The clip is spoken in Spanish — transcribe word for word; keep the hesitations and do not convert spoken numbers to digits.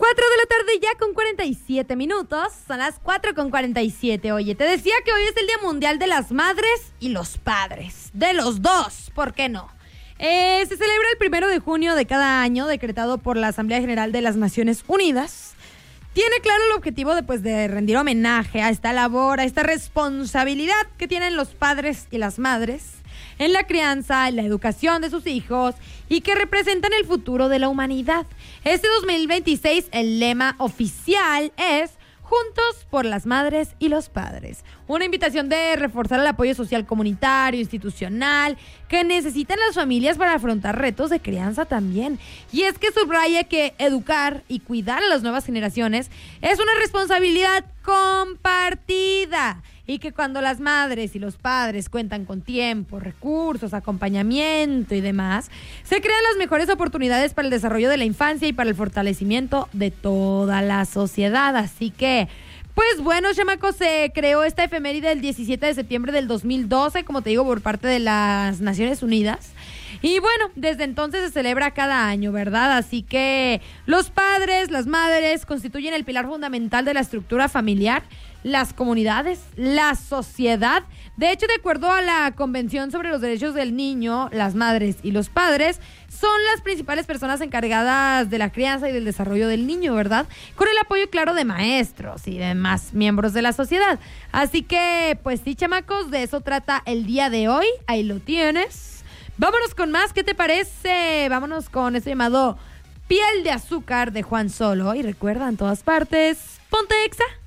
cuatro de la tarde ya con cuarenta y siete minutos. Son las cuatro con cuarenta y siete. Oye, te decía que hoy es el Día Mundial de las Madres y los Padres. De los dos, ¿por qué no? Eh, se celebra el primero de junio de cada año, decretado por la Asamblea General de las Naciones Unidas. Tiene claro el objetivo de, pues, de rendir homenaje a esta labor, a esta responsabilidad que tienen los padres y las madres en la crianza, en la educación de sus hijos y que representan el futuro de la humanidad. Este dos mil veintiséis el lema oficial es Juntos por las Madres y los Padres. Una invitación de reforzar el apoyo social comunitario, institucional, que necesitan las familias para afrontar retos de crianza también. Y es que subraya que educar y cuidar a las nuevas generaciones es una responsabilidad compartida. Y que cuando las madres y los padres cuentan con tiempo, recursos, acompañamiento y demás, se crean las mejores oportunidades para el desarrollo de la infancia y para el fortalecimiento de toda la sociedad. Así que, pues bueno, chamacos, se creó esta efeméride el diecisiete de septiembre del dos mil doce, como te digo, por parte de las Naciones Unidas. Y bueno, desde entonces se celebra cada año, ¿verdad? Así que los padres, las madres constituyen el pilar fundamental de la estructura familiar, las comunidades, la sociedad. De hecho, de acuerdo a la Convención sobre los Derechos del Niño, las madres y los padres son las principales personas encargadas de la crianza y del desarrollo del niño, ¿verdad? Con el apoyo, claro, de maestros y demás miembros de la sociedad. Así que, pues sí, chamacos, de eso trata el día de hoy. Ahí lo tienes. Vámonos con más, ¿qué te parece? Vámonos con esto llamado Piel de Azúcar de Juan Solo. Y recuerda, en todas partes, ponte Exa.